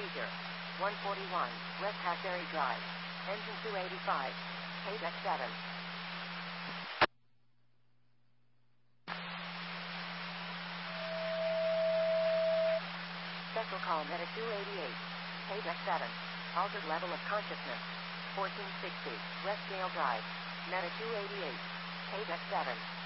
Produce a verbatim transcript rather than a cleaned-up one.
Seizure. one forty-one, West Hackberry Drive. Engine two eighty-five. Paydeck seven. Special call Meta two eighty-eight. Paydeck seven. Altered level of consciousness. fourteen sixty, West Gale Drive. Meta two eighty-eight. Paydeck seven.